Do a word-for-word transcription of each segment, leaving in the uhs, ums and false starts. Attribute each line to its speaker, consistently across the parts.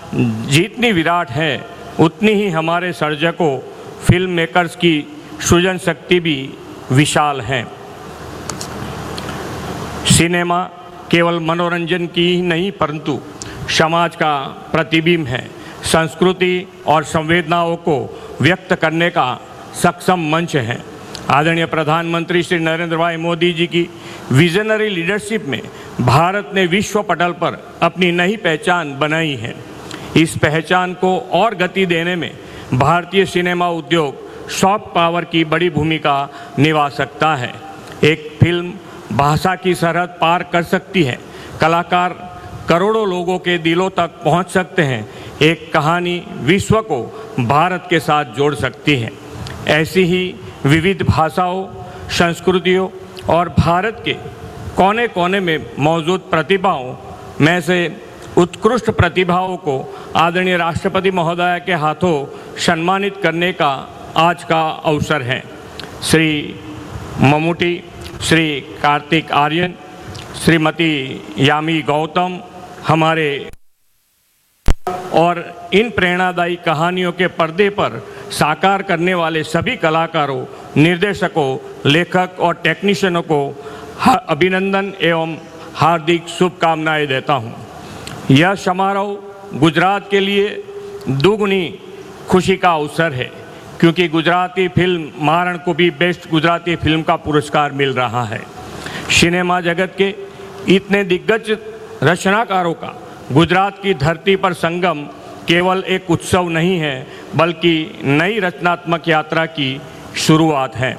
Speaker 1: जितनी विराट है उतनी ही हमारे सर्जकों फिल्म मेकर्स की सृजन शक्ति भी विशाल है। सिनेमा केवल मनोरंजन की ही नहीं परंतु समाज का प्रतिबिंब है, संस्कृति और संवेदनाओं को व्यक्त करने का सक्षम मंच है। आदरणीय प्रधानमंत्री श्री नरेंद्र भाई मोदी जी की विजनरी लीडरशिप में भारत ने विश्व पटल पर अपनी नई पहचान बनाई है। इस पहचान को और गति देने में भारतीय सिनेमा उद्योग सॉफ्ट पावर की बड़ी भूमिका निभा सकता है। एक फिल्म भाषा की सरहद पार कर सकती है, कलाकार करोड़ों लोगों के दिलों तक पहुंच सकते हैं, एक कहानी विश्व को भारत के साथ जोड़ सकती है। ऐसी ही विविध भाषाओं, संस्कृतियों और भारत के कोने कोने में मौजूद प्रतिभाओं में से उत्कृष्ट प्रतिभाओं को आदरणीय राष्ट्रपति महोदय के हाथों सम्मानित करने का आज का अवसर है। श्री ममूटी, श्री कार्तिक आर्यन, श्रीमती यामी गौतम हमारे और इन प्रेरणादायी कहानियों के पर्दे पर साकार करने वाले सभी कलाकारों, निर्देशकों, लेखक और टेक्नीशियनों को अभिनंदन एवं हार्दिक शुभकामनाएं देता हूं। यह समारोह गुजरात के लिए दुगनी खुशी का अवसर है क्योंकि गुजराती फिल्म मारण को भी बेस्ट गुजराती फिल्म का पुरस्कार मिल रहा है। सिनेमा जगत के इतने दिग्गज रचनाकारों का गुजरात की धरती पर संगम केवल एक उत्सव नहीं है बल्कि नई रचनात्मक यात्रा की शुरुआत है।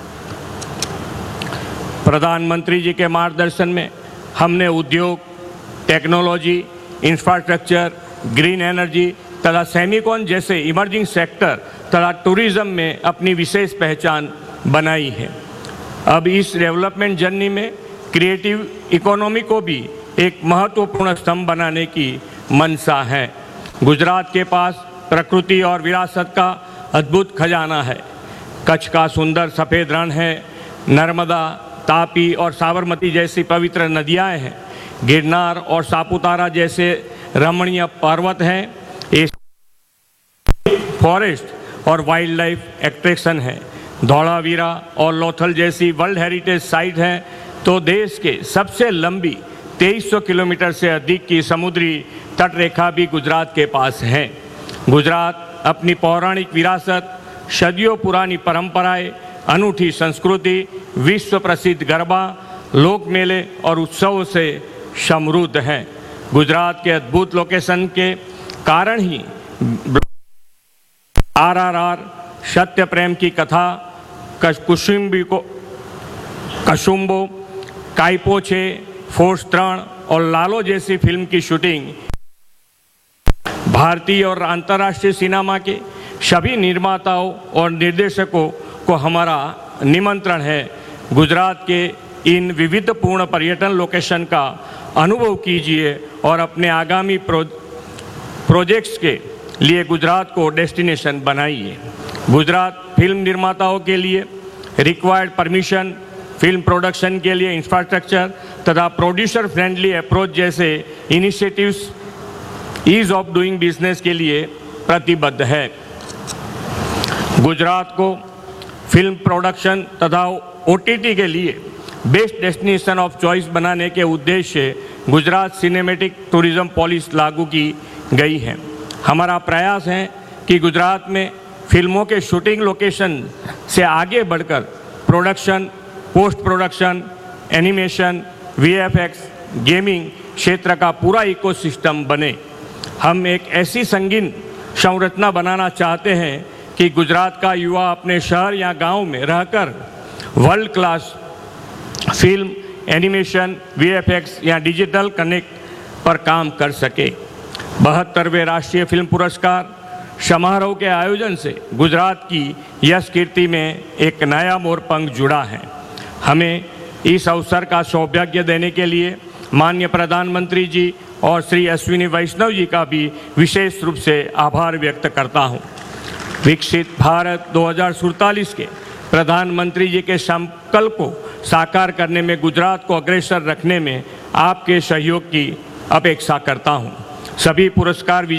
Speaker 1: प्रधानमंत्री जी के मार्गदर्शन में हमने उद्योग, टेक्नोलॉजी, इंफ्रास्ट्रक्चर, ग्रीन एनर्जी तथा सेमीकॉन जैसे इमर्जिंग सेक्टर तथा टूरिज्म में अपनी विशेष पहचान बनाई है। अब इस डेवलपमेंट जर्नी में क्रिएटिव इकोनॉमी को भी एक महत्वपूर्ण स्तंभ बनाने की मंशा है। गुजरात के पास प्रकृति और विरासत का अद्भुत खजाना है। कच्छ का सुंदर सफ़ेद रण है, नर्मदा, तापी और साबरमती जैसी पवित्र नदियाँ हैं, गिरनार और सापुतारा जैसे रमणीय पर्वत हैं, फॉरेस्ट और वाइल्ड लाइफ एट्रैक्शन है, धौलावीरा और लोथल जैसी वर्ल्ड हेरिटेज साइट हैं, तो देश के सबसे लंबी तेईस सौ किलोमीटर से अधिक की समुद्री तट रेखा भी गुजरात के पास है। गुजरात अपनी पौराणिक विरासत, सदियों पुरानी परंपराएं, अनूठी संस्कृति, विश्व प्रसिद्ध गरबा, लोक मेले और उत्सवों से समृद्ध है। गुजरात के अद्भुत लोकेशन के कारण ही आर आर आर, सत्य प्रेम की कथा, कुसुम्बी को कसुम्बो, काइपोछे, फोर्स त्रण और लालो जैसी फिल्म की शूटिंग भारतीय और अंतर्राष्ट्रीय सिनेमा के सभी निर्माताओं और निर्देशकों को हमारा निमंत्रण है। गुजरात के इन विविधपूर्ण पर्यटन लोकेशन का अनुभव कीजिए और अपने आगामी प्रो, प्रोजेक्ट्स के लिए गुजरात को डेस्टिनेशन बनाइए। गुजरात फिल्म निर्माताओं के लिए रिक्वायर्ड परमिशन, फिल्म प्रोडक्शन के लिए इंफ्रास्ट्रक्चर तथा प्रोड्यूसर फ्रेंडली अप्रोच जैसे initiatives ease of doing business के लिए प्रतिबद्ध है। गुजरात को फिल्म प्रोडक्शन तथा ओ टी टी के लिए बेस्ट डेस्टिनेशन ऑफ चॉइस बनाने के उद्देश्य से गुजरात सिनेमैटिक टूरिज्म पॉलिसी लागू की गई है। हमारा प्रयास है कि गुजरात में फिल्मों के शूटिंग लोकेशन से आगे बढ़कर production, post production, animation, V F x, gaming क्षेत्र का पूरा इकोसिस्टम बने। हम एक ऐसी संगीन संरचना बनाना चाहते हैं कि गुजरात का युवा अपने शहर या गांव में रहकर world class film, animation, V F x या डिजिटल कनेक्ट पर काम कर सके। बहत्तरवें राष्ट्रीय फिल्म पुरस्कार समारोह के आयोजन से गुजरात की यश कीर्ति में एक नया मोरपंख जुड़ा है। हमें इस अवसर का सौभाग्य देने के लिए माननीय प्रधानमंत्री जी और श्री अश्विनी वैष्णव जी का भी विशेष रूप से आभार व्यक्त करता हूं। विकसित भारत दो हज़ार सैंतालीस के प्रधानमंत्री जी के संकल्प को साकार करने में गुजरात को अग्रसर रखने में आपके सहयोग की अपेक्षा करता हूं। सभी पुरस्कार